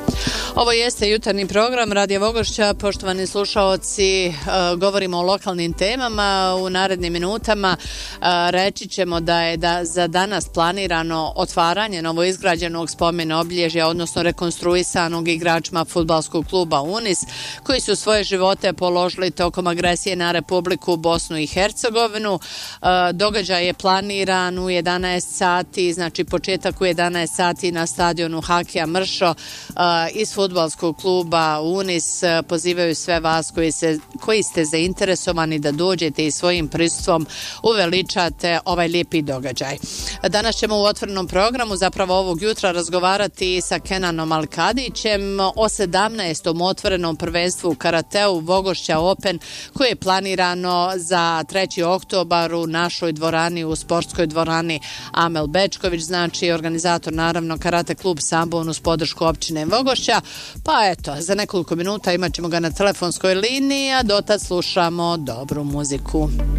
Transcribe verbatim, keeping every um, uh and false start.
Ovo jeste jutarnji program Radija Vogošća. Poštovani slušaoci, govorimo o lokalnim temama. U narednim minutama reći ćemo da je da za danas planirano otvaranje novoizgrađenog spomen obilježja, odnosno rekonstruisanog igračima fudbalskog kluba Unis, koji su svoje živote položili tokom agresije na Republiku Bosnu i Hercegovinu. Događaj je planiran u jedanaest sati, znači početak u jedanaest sati na stadionu Hakija Mršo iz fudbalskog kluba Unis. Pozivaju sve vas koji, se, koji ste zainteresovani da dođete i svojim prisustvom uveličate ovaj lijepi događaj. Danas ćemo u otvorenom programu, zapravo ovog jutra, razgovarati sa Kenanom Alkadićem o sedamnaestom otvorenom prvenstvu u karateu Vogošća Open, koje je planirano za treći oktobar u našoj dvorani, u sportskoj dvorani Amel Bečković, znači organizator naravno karate klub Sambon uz podršku općine Vogošća. Pa eto, za nekoliko minuta imat ćemo ga na telefonskoj liniji, a dotad slušamo dobru muziku.